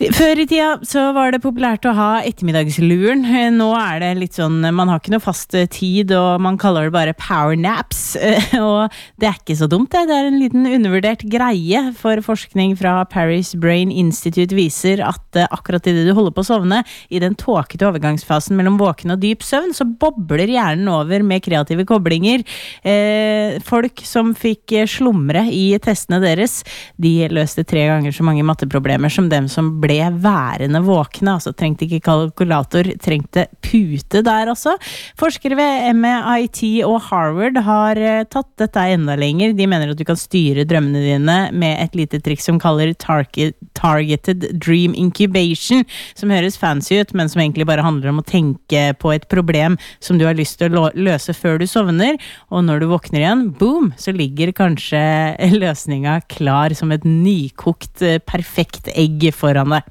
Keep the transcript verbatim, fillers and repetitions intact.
Før i tida så var det populært å ha ettermiddagsluren. Nå er det litt sånn, man har ikke noe fast tid, og man kaller det bare power naps. Og det er ikke så dumt det. Det er en liten undervurdert greie, for forskning fra Paris Brain Institute viser at akkurat i det du holder på å sovne, i den tåkete overgangsfasen mellom våken og dyp søvn, så bobler hjernen over med kreative koblinger. Eh, folk som fikk slumre i testene deres, de løste tre ganger så mange matteproblemer som dem som ble værende våkne, altså trengte ikke kalkulator, trengte pute der også. Forskere ved M I T og Harvard har tatt dette enda lenger. De mener at du kan styre drømmene dine med et lite triks som kaller target, Targeted Dream Incubation, som høres fancy ut, men som egentlig bare handler om å tenke på et problem som du har lyst til å løse før du sovner, og når du våkner igjen, boom, så ligger kanskje løsninga klar som et nykokt, perfekt egg foran deg.